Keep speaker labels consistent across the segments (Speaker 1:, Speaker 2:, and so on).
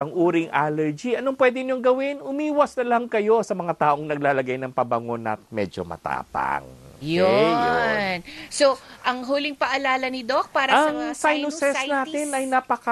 Speaker 1: ibang uring allergy, anong pwede niyong gawin? Umiwas na lang kayo sa mga taong naglalagay ng pabango na medyo matapang.
Speaker 2: Yun. So, ang huling paalala ni Doc para
Speaker 1: Ang
Speaker 2: sa
Speaker 1: sinuses natin ay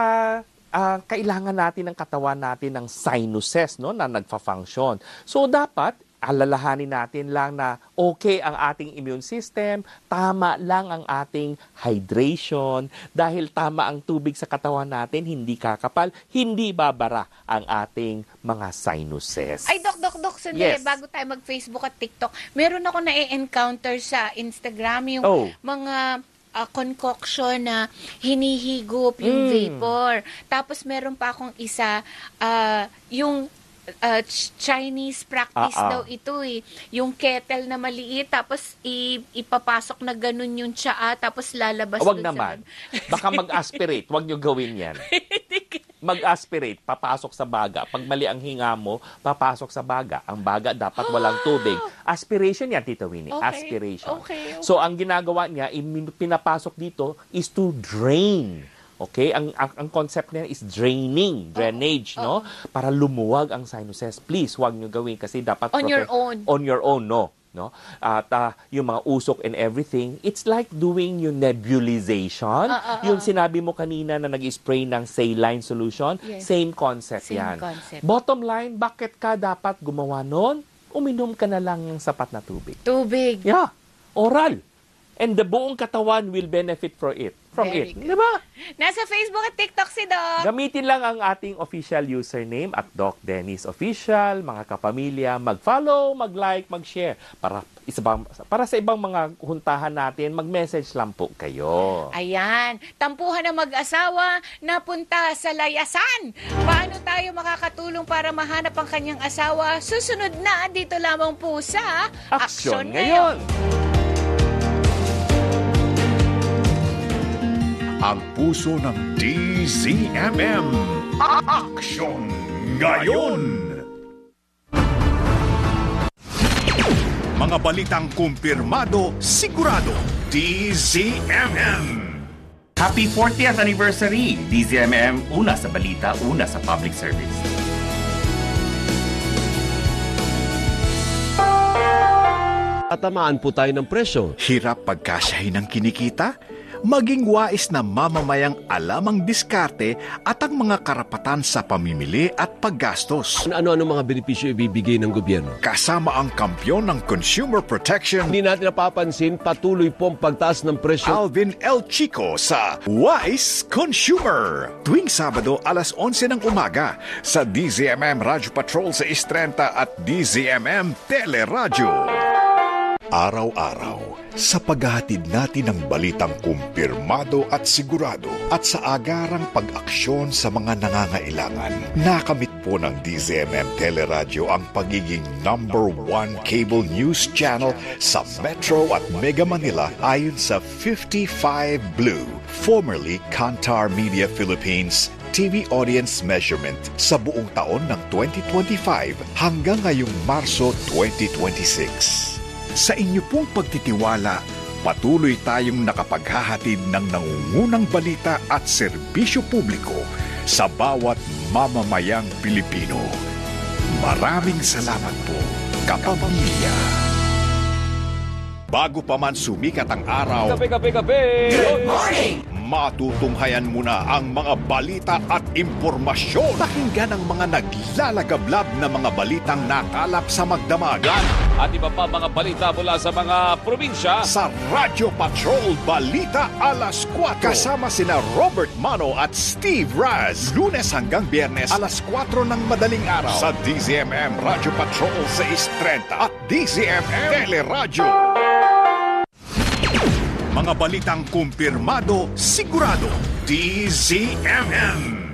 Speaker 1: kailangan natin ng katawan natin ng sinuses, no, na nagfa-function. So, dapat alalahanin natin lang na okay ang ating immune system, tama lang ang ating hydration, dahil tama ang tubig sa katawan natin, hindi kakapal, hindi babara ang ating mga sinuses.
Speaker 2: Ay, Doc, sandali,
Speaker 1: Yes.
Speaker 2: bago tayo mag-Facebook at TikTok, meron ako na-encounter sa Instagram, yung mga concoction na hinihigop yung vapor. Tapos meron pa akong isa, yung Chinese practice daw ito eh. Yung kettle na maliit, tapos ipapasok na ganun yung tsaa, tapos lalabas
Speaker 1: Wag
Speaker 2: dun
Speaker 1: naman. Baka mag-aspirate. Wag nyo gawin yan. Mag-aspirate, papasok sa baga. Pag mali ang hinga mo, papasok sa baga. Ang baga dapat walang tubig. Aspiration yan, Tita Winnie.
Speaker 2: Okay.
Speaker 1: Aspiration.
Speaker 2: Okay.
Speaker 1: So, ang ginagawa niya, pinapasok dito is to drain. Okay? Ang concept niya is drainage, no? Para lumuwag ang sinuses. Please, huwag nyo gawin kasi dapat
Speaker 2: On your own,
Speaker 1: no? At yung mga usok and everything, it's like doing yung nebulization. Yung sinabi mo kanina na nag-spray ng saline solution, same concept yan.
Speaker 2: Concept.
Speaker 1: Bottom line, bakit ka dapat gumawa nun? Uminom ka na lang ng sapat na tubig.
Speaker 2: Tubig.
Speaker 1: Yeah, oral. And the buong katawan will benefit from it.
Speaker 2: Very good.
Speaker 1: Diba?
Speaker 2: Nasa Facebook at TikTok si Doc.
Speaker 1: Gamitin lang ang ating official username at Doc Dennis Official. Mga kapamilya, mag-follow, mag-like, mag-share. Para sa ibang mga huntahan natin, mag-message lang po kayo.
Speaker 2: Ayan. Tampuhan ng mag-asawa, napunta sa layasan. Paano tayo makakatulong para mahanap ang kanyang asawa? Susunod na, dito lamang po sa
Speaker 1: Aksyon Ngayon.
Speaker 3: Ang puso ng DZMM. Aksyon Ngayon! Mga balitang kumpirmado, sigurado. DZMM.
Speaker 4: Happy 40th anniversary! DZMM, una sa balita, una sa public service.
Speaker 5: Tatamaan po tayo ng presyo.
Speaker 3: Hirap pagkasyahin ng kinikita? Maging wais na mamamayang alam ang diskarte at ang mga karapatan sa pamimili at paggastos.
Speaker 5: Ano-ano mga benepisyo ibibigay ng gobyerno?
Speaker 3: Kasama ang kampyon ng consumer protection,
Speaker 5: Hindi natin napapansin, patuloy po ang pagtaas ng presyo.
Speaker 3: Alvin L. Chico sa Wise Consumer. Tuwing Sabado, alas 11 ng umaga sa DZMM Radio Patrol sa 6:30 at DZMM Teleradyo. Araw-araw, sa paghahatid natin ng balitang kumpirmado at sigurado at sa agarang pag-aksyon sa mga nangangailangan, nakamit po ng DZMM Teleradyo ang pagiging #1 cable news channel sa Metro at Mega Manila ayon sa 55 Blue, formerly Kantar Media Philippines TV audience measurement sa buong taon ng 2025 hanggang ngayong Marso 2026. Sa inyo pong pagtitiwala, patuloy tayong nakapaghahatid ng nangungunang balita at serbisyo publiko sa bawat mamamayang Pilipino. Maraming salamat po, kapamilya. Bago pa man sumikat ang araw,
Speaker 5: Kape!
Speaker 3: Good morning! Matutunghayan muna ang mga balita at impormasyon. Pakinggan ang mga naglalagablab na mga balitang nakalap sa magdamagan.
Speaker 5: At iba pa mga balita mula sa mga probinsya.
Speaker 3: Sa Radio Patrol Balita alas 4. Kasama sina Robert Mano at Steve Raz. Lunes hanggang Biyernes alas 4 ng madaling araw. Sa DZMM Radio Patrol sa 6:30 at DZMM Teleradyo. Mga balitang kumpirmado, sigurado. DZMM.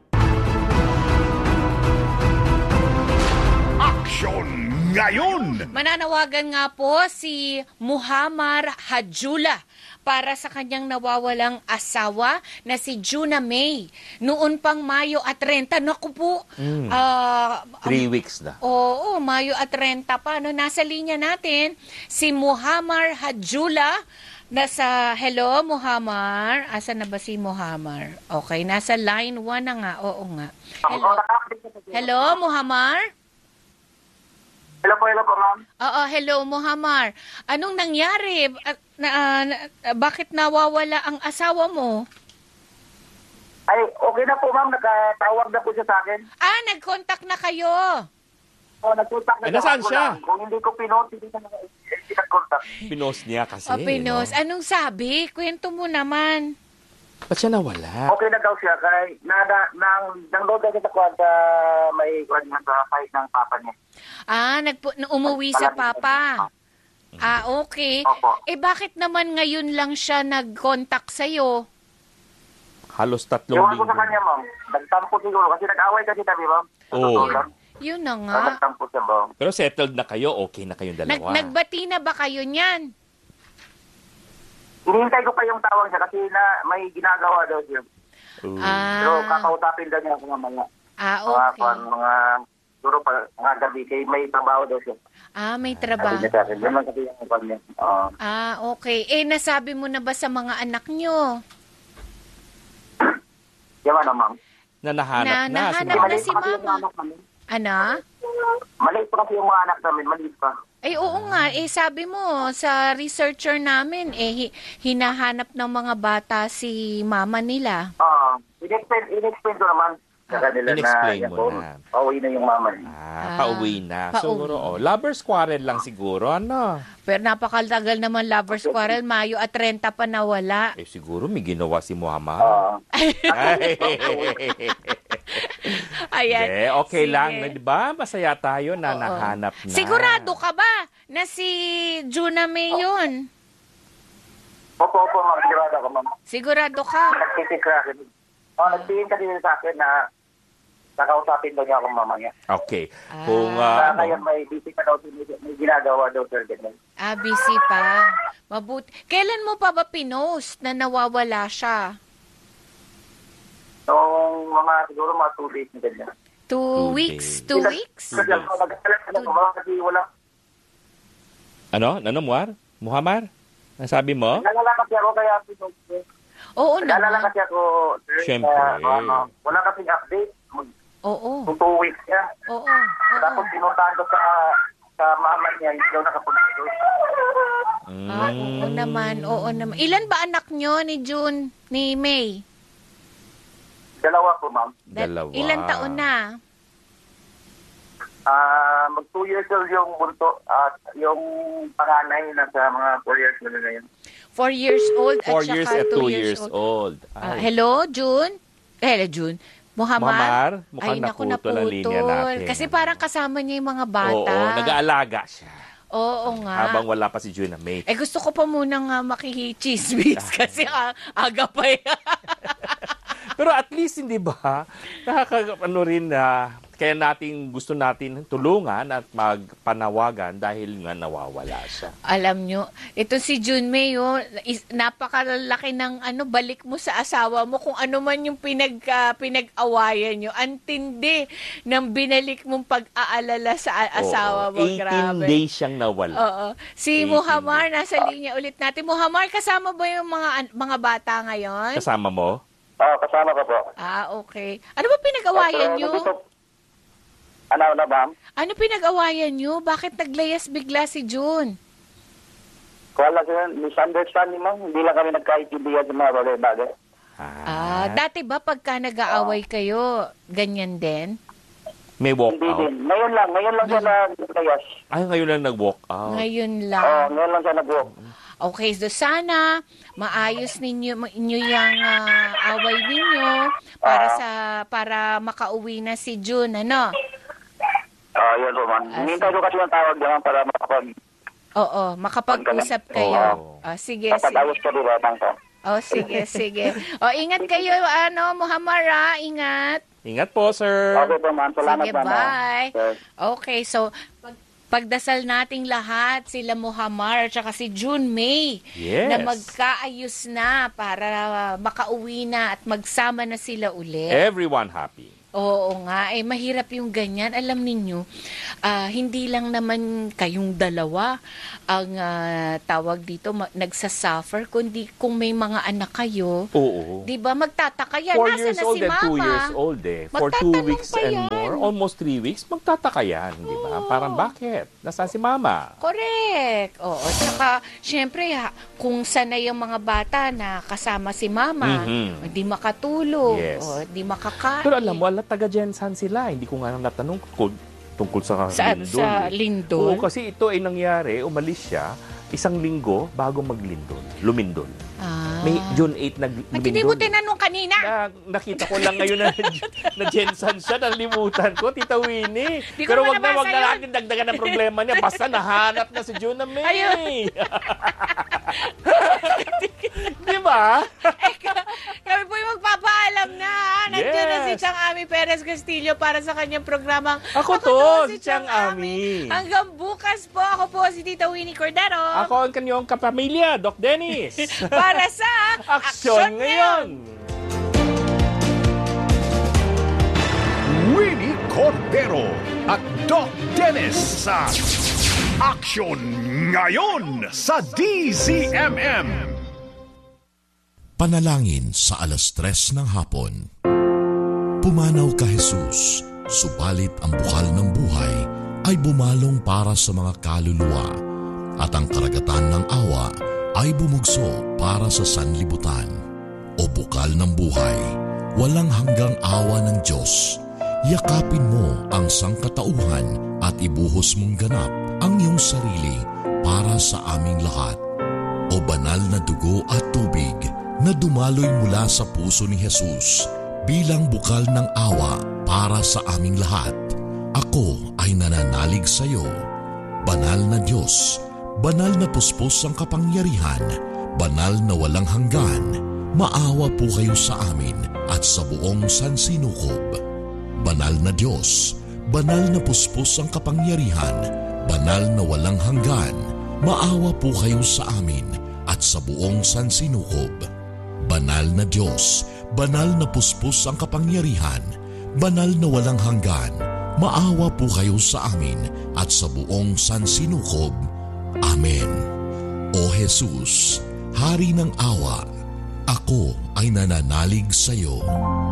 Speaker 3: Aksyon Ngayon!
Speaker 2: Mananawagan nga po si Muhammad Hajula para sa kanyang nawawalang asawa na si Juna May. Noon pang Mayo at 30. Naku po.
Speaker 1: 3 weeks na.
Speaker 2: Oo, Mayo at 30 pa. No, nasa linya natin si Muhammad Hajula. Hello, Muhammar. Asa na ba si Muhammar? Okay, nasa line 1 na nga. Oo nga. Hello, Muhammar?
Speaker 6: Hello po, ma'am.
Speaker 2: Oo, hello, Muhammar. Anong nangyari? Bakit nawawala ang asawa mo?
Speaker 6: Ay, okay na po, ma'am. Nakatawag na po siya sa akin.
Speaker 2: Nag-contact na kayo.
Speaker 6: Nag-contact na
Speaker 1: nasaan siya?
Speaker 6: Kung hindi ko pinost, hindi nag-contact.
Speaker 1: Pinost niya kasi.
Speaker 2: Pinos.
Speaker 1: no?
Speaker 2: Anong sabi? Kwento mo naman.
Speaker 1: Ba't siya nawala?
Speaker 6: Okay na daw siya. Kaya nang-load na siya sa kwarta, may kwan niya sa site ng papa niya.
Speaker 2: Umuwi sa papa. Okay.
Speaker 6: Opo.
Speaker 2: Bakit naman ngayon lang siya nag-contact sa'yo?
Speaker 1: Halos 3
Speaker 6: Iwan ko
Speaker 1: linggo.
Speaker 6: sa kanya, ma'am. Nagtampo siguro. Kasi nag-away kasi kami, ma'am.
Speaker 1: Oo.
Speaker 2: Yun na nga.
Speaker 6: Nagtampo siya, ma'am.
Speaker 1: Pero settled na kayo, okay na kayong dalawa.
Speaker 2: Nagbati na ba kayo niyan?
Speaker 6: Hinihintay ko pa yung tawag niya kasi may ginagawa daw siya.
Speaker 1: Ooh.
Speaker 6: Pero kakausapin daw niya ako mamaya.
Speaker 2: Okay.
Speaker 6: Siguro pa mga gabi kay may trabaho daw siya.
Speaker 2: May
Speaker 6: Sabi
Speaker 2: trabaho.
Speaker 6: niya sa akin. Yan lang kasi yung kwan niya.
Speaker 2: Okay. Nasabi mo na ba sa mga anak nyo?
Speaker 6: Yan ano, ma'am.
Speaker 1: Na nahanap na.
Speaker 2: nahanap
Speaker 1: Mama.
Speaker 2: na si Mama. Ano?
Speaker 6: Maliit pa kasi yung mga anak namin. Maliit pa.
Speaker 2: Oo nga. Sabi mo, sa researcher namin, hinahanap ng mga bata si mama nila.
Speaker 6: In-explain ko naman sa kanila
Speaker 1: in-explain
Speaker 6: na
Speaker 1: mo na.
Speaker 6: pauwi na yung mama niya.
Speaker 1: Pauwi na.
Speaker 2: Pauwi.
Speaker 1: Siguro, lovers quarrel lang siguro, ano?
Speaker 2: Pero napakatagal naman lovers quarrel. Mayo at 30 pa nawala.
Speaker 1: Siguro may ginawa si Muhammad.
Speaker 2: Ayan.
Speaker 1: Okay
Speaker 2: Sige.
Speaker 1: lang, di ba? Masaya tayo na nahanap na.
Speaker 2: Sigurado ka ba na si Juna May yun?
Speaker 6: Opo, ma'am. Sigurado ako, ma'am.
Speaker 2: Sigurado ka?
Speaker 6: Nagtitin sa akin. Nagtitin kasi sa akin na nakausapin daw niya akong mama niya.
Speaker 1: Okay. Kung,
Speaker 6: Ngayon may busy pa daw, may ginagawa daw, sir.
Speaker 2: Busy pa. Mabuti. Kailan mo pa ba pinost na nawawala siya?
Speaker 6: Noong mga siguro mga 2 days na ganyan.
Speaker 2: 2 weeks? 2 weeks?
Speaker 6: Kasi ako nag-alala ko kasi wala.
Speaker 1: Ano, Muar? Muhammad? Ang sabi mo?
Speaker 6: Nag-alala kasi ako kaya
Speaker 2: Oo
Speaker 6: nag-alala
Speaker 2: naman.
Speaker 6: kasi ako, sir.
Speaker 1: Siyempre.
Speaker 6: Wala kasing update.
Speaker 2: Oo.
Speaker 6: 2 weeks niya.
Speaker 2: Oo.
Speaker 6: Tapos pinuntahan ko sa mama niya, hindi daw nakapunta doon.
Speaker 2: Oo naman. Oo naman. Ilan ba anak nyo ni June, ni May?
Speaker 6: 2 po, ma'am.
Speaker 1: Dalawa.
Speaker 2: Ilan taon na?
Speaker 6: Mag 2 years old yung bunto at yung panganay nasa mga 4 years old na ngayon.
Speaker 2: 4 years old
Speaker 1: 4
Speaker 2: at
Speaker 1: years
Speaker 2: saka
Speaker 1: at
Speaker 2: 2
Speaker 1: 2 years old.
Speaker 2: Hello, June? Hello, June. Muhammad?
Speaker 1: Mukhang
Speaker 2: naku,
Speaker 1: naputol ang linya natin.
Speaker 2: Kasi parang kasama niya yung mga bata.
Speaker 1: Oo, nag-aalaga siya.
Speaker 2: Oo nga.
Speaker 1: Habang wala pa si Juna May.
Speaker 2: Gusto ko pa munang makikichismis kasi aga pa yan.
Speaker 1: Pero at least, hindi ba, nakaka-ano rin na kaya gusto natin tulungan at magpanawagan dahil nga nawawala siya.
Speaker 2: Alam nyo, ito si June May, napakalaki ng balik mo sa asawa mo kung ano man yung pinag-awayan nyo. Antindi ng binalik mong pag-aalala sa asawa mo.
Speaker 1: 18
Speaker 2: Grabe.
Speaker 1: days siyang nawala.
Speaker 2: Oo. Si
Speaker 1: 18
Speaker 2: Muhammad, nasa linya ulit natin. Muhammad, kasama ba yung mga bata ngayon?
Speaker 1: Kasama mo?
Speaker 6: Kasama ko po.
Speaker 2: Okay. Ano ba pinag-awayan nyo?
Speaker 6: Ano na, ma'am?
Speaker 2: Ano pinag-awayan nyo? Bakit naglayas bigla si June?
Speaker 6: Wala siya, misunderstanding, ma'am. Hindi lang kami nagkaintindihan sa mga bagay-bagay.
Speaker 2: Dati ba pagka nag-aaway kayo, ganyan din?
Speaker 1: May walk
Speaker 6: Hindi
Speaker 1: out?
Speaker 6: din. Ngayon lang siya naglayas.
Speaker 1: Ngayon lang nag-walk out.
Speaker 2: Ngayon lang.
Speaker 6: Ngayon lang siya nag-walk.
Speaker 2: Okay, so sana maayos ninyo yung away ninyo para makauwi na si June, ano?
Speaker 6: Yun po, ma'am. Hinintay ko kasi yung tawag naman para
Speaker 2: makapag-usap kayo. Sige.
Speaker 6: Kapag-ayos ko rin batang ko.
Speaker 2: Sige. Ingat kayo, Muhammad, ingat.
Speaker 1: Ingat po, sir.
Speaker 6: Okay po, ma'am. Salamat,
Speaker 2: Sige,
Speaker 6: ma'am.
Speaker 2: bye.
Speaker 6: Yes.
Speaker 2: Okay, so pagdasal nating lahat, sila Muhammad at saka si June May,
Speaker 1: Yes.
Speaker 2: na magkaayos na para makauwi na at magsama na sila ulit.
Speaker 1: Everyone happy.
Speaker 2: Oo nga, mahirap yung ganyan. Alam ninyo, hindi lang naman kayong dalawa ang tawag dito nagsasuffer, kundi kung may mga anak kayo,
Speaker 1: Oo.
Speaker 2: di ba magtataka yan,
Speaker 1: 4
Speaker 2: nasa
Speaker 1: years
Speaker 2: na
Speaker 1: old
Speaker 2: si
Speaker 1: and 2
Speaker 2: mama?
Speaker 1: years old eh. For 2
Speaker 2: Magtatanong
Speaker 1: weeks
Speaker 2: pa
Speaker 1: and
Speaker 2: yan.
Speaker 1: more, almost 3 weeks, magtataka yan, di ba? Parang bakit? Nasaan si mama?
Speaker 2: Correct. Oo. Tsaka, syempre, kung sanay yung mga bata na kasama si mama, hindi makatulog,
Speaker 1: Yes.
Speaker 2: hindi makakain.
Speaker 1: Pero alam mo, taga-Jensan sila. Hindi ko nga natanong tungkol sa Lindol.
Speaker 2: Sa Lindol?
Speaker 1: Oo, kasi ito ay nangyari, umalis siya, 1 linggo bago maglindol. Lumindol. May June 8
Speaker 2: Ba't hindi mo tinanong kanina?
Speaker 1: Nakita ko lang ngayon na Jensan siya, nalimutan ko, Tita Winnie.
Speaker 2: Di ko
Speaker 1: Pero
Speaker 2: naman
Speaker 1: wag
Speaker 2: nabasa
Speaker 1: na
Speaker 2: yun.
Speaker 1: natin dagdagan ng problema niya. Basta nahanap na si June na May.
Speaker 2: Ayun.
Speaker 1: Di ba?
Speaker 2: Kami po yung magpapaalam na. Nandiyan na si
Speaker 1: Yes.
Speaker 2: Chang Ami Perez Castillo para sa kanyang programang
Speaker 1: Ako to, si Chang Ami.
Speaker 2: Hanggang bukas po, ako po si Tita Winnie Cordero.
Speaker 1: Ako ang kanyang kapamilya, Doc Dennis.
Speaker 2: Para sa
Speaker 1: Aksyon ngayon!
Speaker 3: Winnie Cordero at Doc Dennis sa Aksyon Ngayon sa DZMM.
Speaker 7: Panalangin sa 3:00 ng hapon. Pumanaw ka Jesus, subalit ang bukal ng buhay ay bumalong para sa mga kaluluwa at ang karagatan ng awa ay bumugso para sa sanlibutan. O bukal ng buhay, walang hanggang awa ng Diyos. Yakapin mo ang sangkatauhan at ibuhos mong ganap ang iyong sarili para sa aming lahat. O banal na dugo at tubig na dumaloy mula sa puso ni Jesus bilang bukal ng awa para sa aming lahat. Ako ay nananalig sa iyo. Banal na Diyos, banal na puspos ang kapangyarihan, banal na walang hanggan, maawa po kayo sa amin at sa buong sansinukob. Banal na Diyos, banal na puspos ang kapangyarihan, banal na walang hanggan, maawa po kayo sa amin at sa buong sansinukob. Banal na Diyos, banal na puspos ang kapangyarihan, banal na walang hanggan, maawa po kayo sa amin at sa buong sansinukob. Amen. O Jesus, Hari ng awa, ako ay nananalig sa iyo.